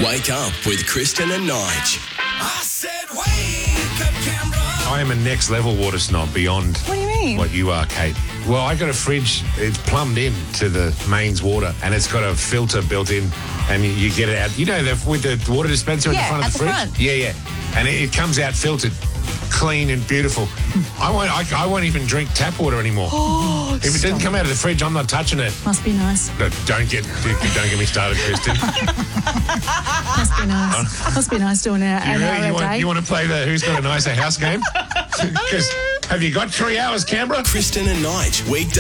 Wake up with Kristen and Nige. I said wake up, Canberra. I am a next level water snob beyond What do you mean? what you are, Kate. Well, I got a fridge, it's plumbed in to the mains water, and it's got a filter built in, and you get it out. You know, with the water dispenser in the Yeah, front of at the the fridge? front. Yeah. And it comes out filtered, clean and beautiful. I won't even drink tap water anymore. Oh, If it doesn't come out of the fridge, I'm not touching it. Must be nice. No, don't get me started, Kristen. Must be nice. Must be nice doing an hour a day. You want to play the Who's Got a Nicer House game? Because have you got 3 hours, Canberra? Kristen and Nige, weekday